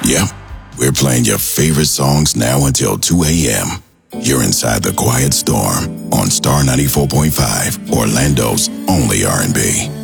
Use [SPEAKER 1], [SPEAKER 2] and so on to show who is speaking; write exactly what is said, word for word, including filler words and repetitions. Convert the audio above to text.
[SPEAKER 1] Yep, we're playing your favorite songs now until two a.m. You're inside the Quiet Storm on Star ninety-four point five, Orlando's only R and B.